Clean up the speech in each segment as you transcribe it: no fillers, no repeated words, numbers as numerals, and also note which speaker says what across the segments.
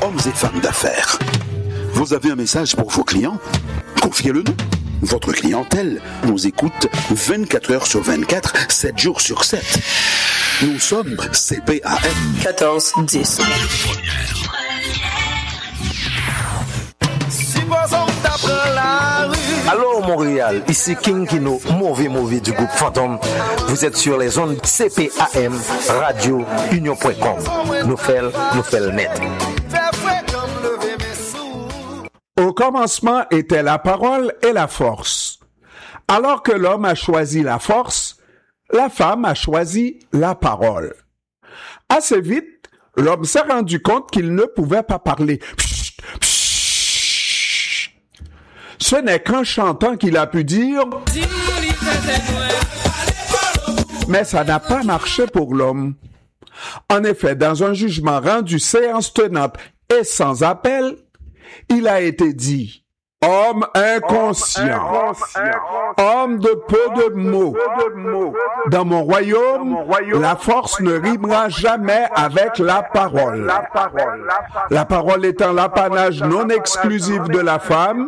Speaker 1: hommes et femmes d'affaires. Vous avez un message pour vos clients? Confiez-le-nous. Votre clientèle nous écoute 24 heures sur 24, 7 jours sur 7. Nous sommes CPAM
Speaker 2: 1410.
Speaker 3: Allô Montréal, ici King Kino, mauvais du groupe Fantôme. Vous êtes sur les ondes CPAM, radio, union.com. Nous faisons net.
Speaker 4: Au commencement était la parole et la force. Alors que l'homme a choisi la force, la femme a choisi la parole. Assez vite, l'homme s'est rendu compte qu'il ne pouvait pas parler. Ce n'est qu'en chantant qu'il a pu dire « Mais ça n'a pas marché pour l'homme. » En effet, dans un jugement rendu séance tenante et sans appel, il a été dit « Homme inconscient, homme de peu de mots. Dans mon royaume, la force ne rimera jamais avec la parole. La parole étant l'apanage non exclusif de la femme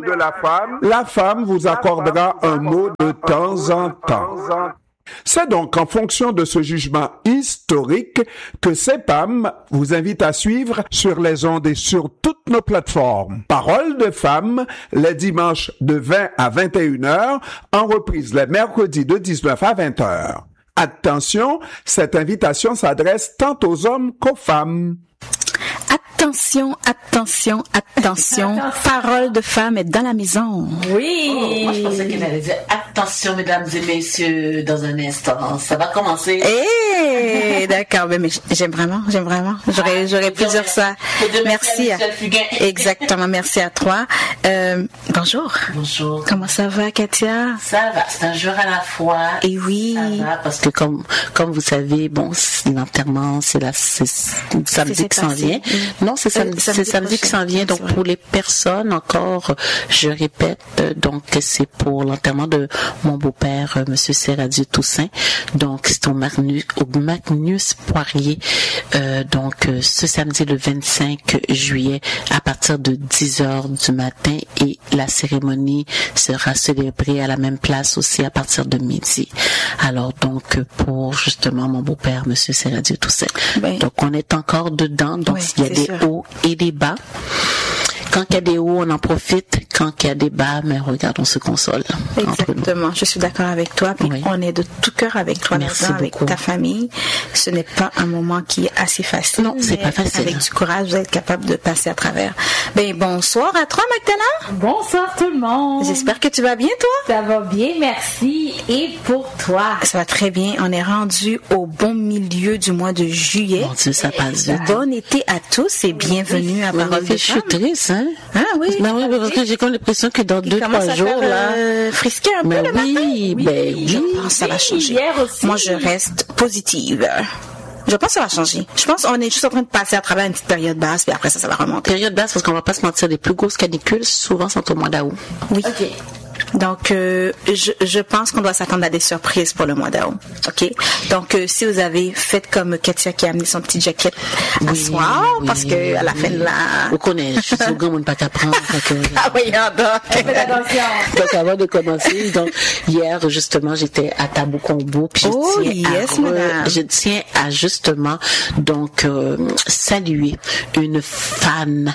Speaker 4: vous accordera un mot de temps en temps. » C'est donc en fonction de ce jugement historique que CPAM vous invite à suivre sur les ondes et sur toutes nos plateformes. Parole de femme, les dimanches de 20 à 21 heures, en reprise les mercredis de 19 à 20 heures. Attention, cette invitation s'adresse tant aux hommes qu'aux femmes.
Speaker 5: Attention, attention, attention. Parole de femme est dans la maison.
Speaker 2: Oui. Oh, moi, je pensais qu'elle allait dire attention, mesdames et messieurs, dans un instant. Ça va commencer.
Speaker 5: D'accord. Mais j'aime vraiment. J'aurais pu dire ça. Merci. Exactement. Merci à toi. Bonjour.
Speaker 2: Bonjour.
Speaker 5: Comment ça va, Katia?
Speaker 2: Ça va. C'est un jour à la fois.
Speaker 5: Et oui.
Speaker 2: Ça va parce que comme vous savez, bon, l'enterrement, c'est samedi qui s'en vient. Non, c'est samedi qui s'en vient. Donc, pour les personnes encore, je répète, donc, c'est pour l'enterrement de mon beau-père, Monsieur Serradieu Toussaint. Donc, c'est au Magnus Poirier. Donc, ce samedi, le 25 juillet, à partir de 10h du matin. Et la cérémonie sera célébrée à la même place aussi à partir de midi. Alors, donc, pour justement mon beau-père, Monsieur Serradieu Toussaint. Ben, donc, on est encore dedans. Donc, il y a des hauts et des bas. Quand il y a des hauts, on en profite. Quand il y a des bas, mais regarde, on se console.
Speaker 5: Exactement. Je suis d'accord avec toi. Puis on est de tout cœur avec toi.
Speaker 2: Merci
Speaker 5: beaucoup. Avec ta famille. Ce n'est pas un moment qui est assez facile.
Speaker 2: Non, c'est pas facile.
Speaker 5: Avec du courage, vous êtes capable de passer à travers. Ben, bonsoir à toi, Magdalena.
Speaker 6: Bonsoir tout le monde.
Speaker 5: J'espère que tu vas bien, toi.
Speaker 6: Ça va bien, merci. Et pour toi?
Speaker 5: Ça va très bien. On est rendu au bon milieu du mois de juillet.
Speaker 2: Mon Dieu, ça passe vite.
Speaker 5: Bon été à tous et bienvenue à Parole de Femme.
Speaker 2: Je suis triste, hein?
Speaker 5: Ah oui.
Speaker 2: Ben oui, parce que j'ai comme l'impression que dans 2-3 jours, là.
Speaker 5: Frisquer un peu le matin.
Speaker 2: Oui.
Speaker 5: Je pense que ça va changer. Moi, je reste positive. Je pense que ça va changer. Je pense qu'on est juste en train de passer à travers une petite période basse, puis après ça va remonter.
Speaker 2: Période basse, parce qu'on va pas se mentir, les plus grosses canicules, souvent, sont au mois d'août.
Speaker 5: Oui. OK. Donc, je pense qu'on doit s'attendre à des surprises pour le mois d'août. OK? Donc, si vous avez fait comme Katia qui a amené son petit jacket à soir, parce que à la fin de la...
Speaker 2: On connaît, je suis au grand monde pas qu'à prendre.
Speaker 5: Ah oui,
Speaker 2: donc, avant de commencer, donc, hier, justement, j'étais à Tabou-Combo, puis je tiens à justement, donc, saluer une femme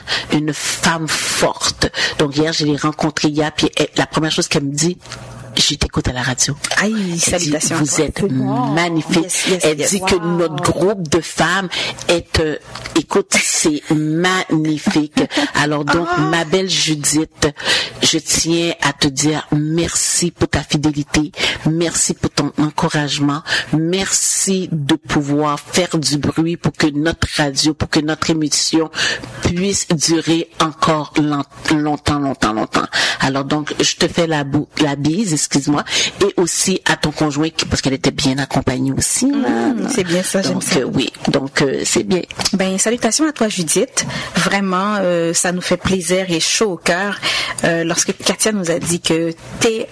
Speaker 2: forte. Donc, hier, je l'ai rencontrée hier, puis la première chose qu'elle me dit, je t'écoute à la radio.
Speaker 5: Aïe, salutations.
Speaker 2: Vous êtes magnifique. Elle dit que notre groupe de femmes est, écoute, c'est magnifique. Alors donc, ma belle Judith, je tiens à te dire merci pour ta fidélité, merci pour ton encouragement, merci de pouvoir faire du bruit pour que notre radio, pour que notre émission puisse durer encore longtemps. Alors donc, je te fais la bise, excuse-moi, et aussi à ton conjoint, parce qu'elle était bien accompagnée aussi.
Speaker 5: C'est bien ça, j'aime ça.
Speaker 2: Oui, donc c'est bien.
Speaker 5: Ben, salutations à toi, Judith. Vraiment, ça nous fait plaisir et chaud au cœur lorsque Katia nous a dit que t'es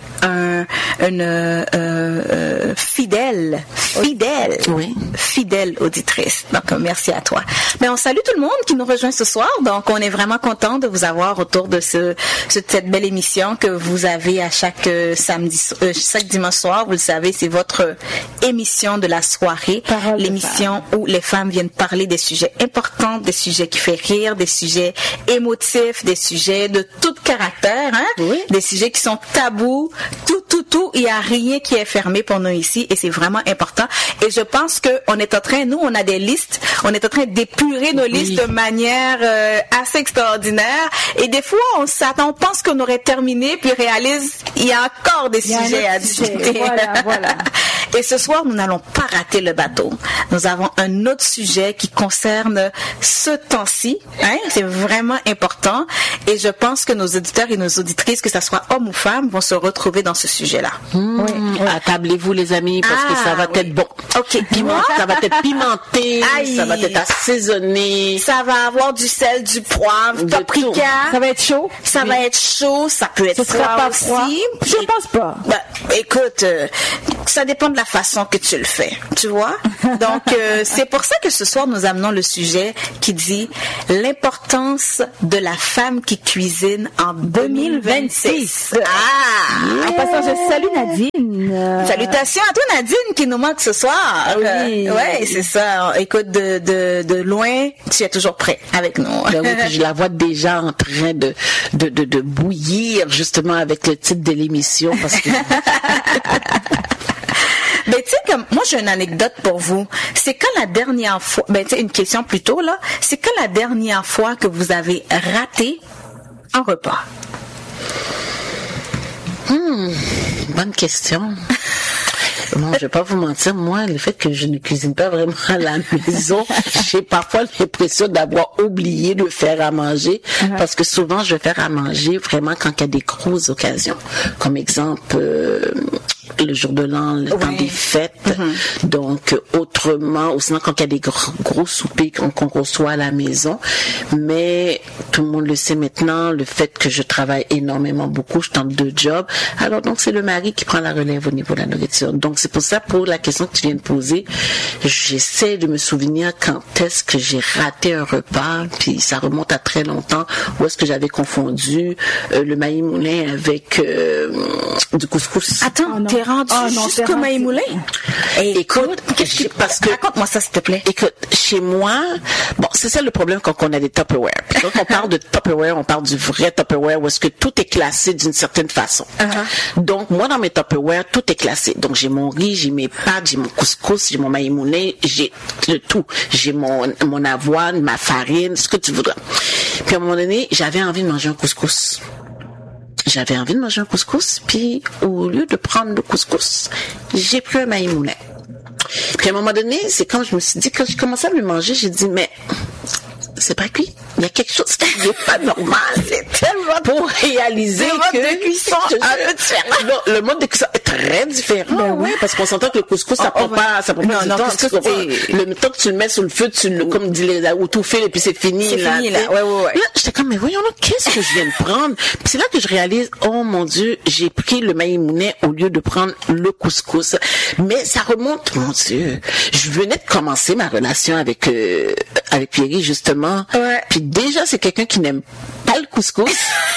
Speaker 5: une fidèle auditrice. Donc, merci à toi. Mais on salue tout le monde qui nous rejoint ce soir. soir. Donc, on est vraiment content de vous avoir autour de cette belle émission que vous avez à chaque chaque dimanche soir. Vous le savez, c'est votre émission de la soirée. L'émission où les femmes viennent parler des sujets importants, des sujets qui font rire, des sujets émotifs, des sujets de tout caractère, hein? Oui. Des sujets qui sont tabous, tout. Il n'y a rien qui est fermé pour nous ici et c'est vraiment important. Et je pense qu'on est en train, nous, on a des listes, on est en train d'épurer nos listes de manière assez extraordinaire. Et des fois, on pense qu'on aurait terminé, puis réalise, il y a encore des sujets à discuter. Voilà. Et ce soir, nous n'allons pas rater le bateau. Nous avons un autre sujet qui concerne ce temps-ci. Hein? C'est vraiment important. Et je pense que nos auditeurs et nos auditrices, que ce soit hommes ou femmes, vont se retrouver dans ce sujet-là.
Speaker 2: Oui. Attablez-vous, les amis, parce que ça va être bon.
Speaker 5: OK.
Speaker 2: Ça va être pimenté.
Speaker 5: Aïe.
Speaker 2: Ça va être assaisonné.
Speaker 5: Ça va avoir du sel, du poivre, paprika.
Speaker 6: Ça va être chaud.
Speaker 5: Ça va être chaud. Ça peut être froid aussi.
Speaker 6: Je pense pas.
Speaker 5: Écoute, ça dépend de la façon que tu le fais, tu vois. Donc, c'est pour ça que ce soir, nous amenons le sujet qui dit l'importance de la femme qui cuisine en 2026.
Speaker 6: En passant, je salue Nadine.
Speaker 5: Salutations à toi, Nadine, qui nous manque ce soir.
Speaker 6: Oui.
Speaker 5: Ouais, c'est ça. Écoute, de loin, tu es toujours prêt avec nous.
Speaker 2: Je la vois déjà en train de bouillir, justement, avec le titre de l'émission, parce que...
Speaker 5: Ben, tu sais, comme, moi, j'ai une anecdote pour vous. C'est quand la dernière fois, tu sais, une question plutôt, là. C'est quand la dernière fois que vous avez raté un repas?
Speaker 2: Bonne question. Non, je vais pas vous mentir, moi, le fait que je ne cuisine pas vraiment à la maison, j'ai parfois l'impression d'avoir oublié de faire à manger, parce que souvent, je vais faire à manger vraiment quand il y a des grosses occasions. Comme exemple, le jour de l'an, le temps des fêtes. Donc, autrement, ou sinon quand il y a des gros soupers qu'on reçoit à la maison. Mais tout le monde le sait maintenant, le fait que je travaille énormément beaucoup, je tente 2 jobs. Alors, donc, c'est le mari qui prend la relève au niveau de la nourriture. Donc, c'est pour ça, pour la question que tu viens de poser, j'essaie de me souvenir quand est-ce que j'ai raté un repas, puis ça remonte à très longtemps, où est-ce que j'avais confondu le maïs moulin avec du couscous.
Speaker 5: Attends, t'es rendu jusqu'au maïs moulin?
Speaker 2: Écoute, parce que...
Speaker 5: Raconte-moi ça, s'il te plaît.
Speaker 2: Écoute, chez moi, bon, c'est ça le problème quand on a des Tupperware. Puis quand on parle de Tupperware, on parle du vrai Tupperware où est-ce que tout est classé d'une certaine façon. Donc, moi, dans mes Tupperware, tout est classé. Donc, j'ai mon riz, j'ai mes pâtes, j'ai mon couscous, j'ai mon maïs moulin, j'ai le tout. J'ai mon avoine, ma farine, ce que tu voudras. Puis à un moment donné, j'avais envie de manger un couscous. Puis au lieu de prendre le couscous, j'ai pris un maïs moulin. Puis à un moment donné, c'est quand je me suis dit, quand je commençais à le manger, j'ai dit, mais c'est pas cuit. Il y a quelque chose qui n'est pas normal. C'est tellement pour réaliser que... Le mode de cuisson un peu différent. Le mode de cuisson est très différent. Ben oui, parce qu'on s'entend que le couscous, ça prend pas du temps. Le temps que tu le mets sur le feu, comme dit les autoufile et puis c'est fini.
Speaker 5: C'est fini, là. Ouais.
Speaker 2: Là, j'étais comme, mais voyons là, qu'est-ce que je viens de prendre? Puis c'est là que je réalise, oh mon Dieu, j'ai pris le maïs moulin au lieu de prendre le couscous. Mais ça remonte, mon Dieu. Je venais de commencer ma relation avec Pierre, justement.
Speaker 5: Ouais.
Speaker 2: Puis déjà, c'est quelqu'un qui n'aime pas le couscous.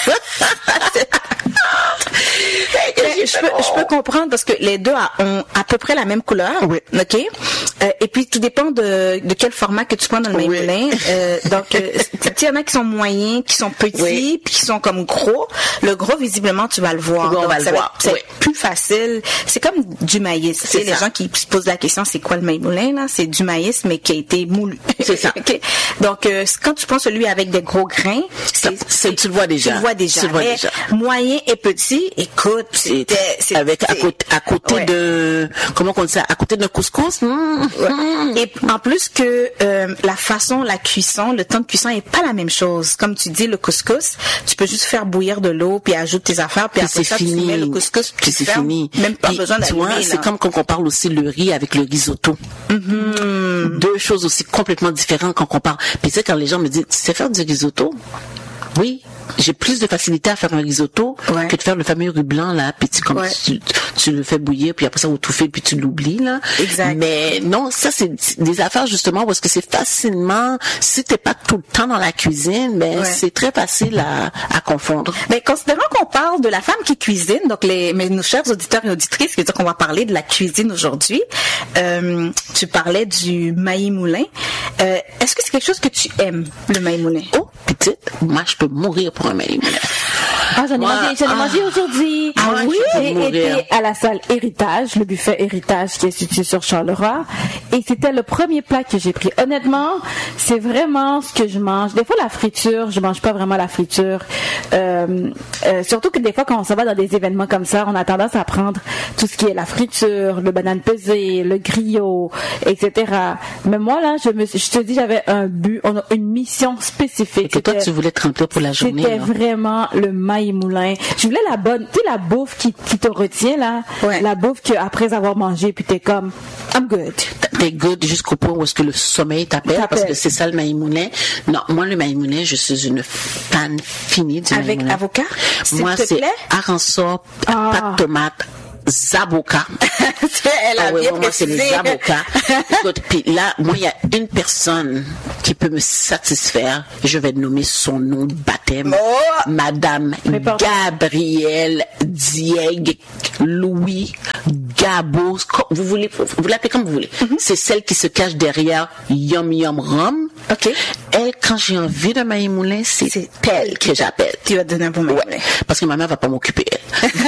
Speaker 5: Je peux comprendre parce que les deux ont à peu près la même couleur.
Speaker 2: Oui.
Speaker 5: OK? Et puis, tout dépend de quel format que tu prends dans le maïs moulin. Donc, il y en a qui sont moyens, qui sont petits, puis qui sont comme gros. Le gros, visiblement, tu vas le voir. C'est plus facile. C'est comme du maïs. Tu sais, les gens qui se posent la question, c'est quoi le maïs moulin, là? C'est du maïs, mais qui a été moulu.
Speaker 2: C'est ça.
Speaker 5: Okay? Donc, quand tu prends celui avec des gros grains,
Speaker 2: tu le vois déjà.
Speaker 5: Moyen et petit, écoute, c'était
Speaker 2: avec à côté de comment on dit ça, à côté d'un couscous.
Speaker 5: Et en plus que la cuisson, le temps de cuisson est pas la même chose. Comme tu dis, le couscous, tu peux juste faire bouillir de l'eau puis ajouter tes affaires puis après ça
Speaker 2: fini.
Speaker 5: Tu mets le couscous puis
Speaker 2: c'est fini.
Speaker 5: Même pas besoin d'allumer.
Speaker 2: C'est comme quand on parle aussi le riz avec le risotto. Deux choses aussi complètement différentes quand on parle. Puis tu sais quand les gens me disent tu sais faire du risotto? Oui, j'ai plus de facilité à faire un risotto que de faire le fameux riz blanc là, puis tu le fais bouillir, puis après ça vous touffez, puis tu l'oublies là.
Speaker 5: Exact.
Speaker 2: Mais non, ça c'est des affaires justement parce que c'est facilement, si t'es pas tout le temps dans la cuisine, c'est très facile à confondre.
Speaker 5: Mais considérant qu'on parle de la femme qui cuisine, donc nos chers auditeurs et auditrices, c'est-à-dire qu'on va parler de la cuisine aujourd'hui. Tu parlais du maïs moulin. Est-ce que c'est quelque chose que tu aimes, le maïs moulin?
Speaker 2: Oh, petite, moi je peux mourir pour un maïs moulin.
Speaker 6: Ah, j'en ai mangé aujourd'hui.
Speaker 2: Oui,
Speaker 6: j'ai été à la salle Héritage, le buffet Héritage qui est situé sur Charleroi, et c'était le premier plat que j'ai pris. Honnêtement, c'est vraiment ce que je mange. Des fois, la friture, je mange pas vraiment la friture. Surtout que des fois, quand on s'en va dans des événements comme ça, on a tendance à prendre tout ce qui est la friture, le banane pesée, le griot, etc. Mais moi, là, je te dis, j'avais un but, une mission spécifique.
Speaker 2: Et toi, tu voulais te remplir pour la journée.
Speaker 6: C'était vraiment le maïs moulin. Je voulais la bonne, tu sais, la bouffe qui te retient, là. Ouais. La bouffe que après avoir mangé, puis t'es comme, I'm good.
Speaker 2: T'es good jusqu'au point où est-ce que le sommeil t'appelle, parce que c'est ça le maïs moulin. Non, moi, le maïs moulin, je suis une fan finie du maïs moulin.
Speaker 5: Avec avocat?
Speaker 2: Moi, c'est aransor, pâte tomate, zaboka. Moi, c'est les avocats. Écoute, puis là, moi, il y a une personne qui peut me satisfaire. Je vais nommer son nom de baptême. Madame Gabrielle Dieg Louis Gabo. Vous l'appelez comme vous voulez. C'est celle qui se cache derrière Yum Yum Rum.
Speaker 5: OK.
Speaker 2: Elle, quand j'ai envie de maïs moulin, c'est elle que j'appelle.
Speaker 5: Tu vas te donner un bon maïs moulin.
Speaker 2: Parce que ma mère va pas m'occuper, elle.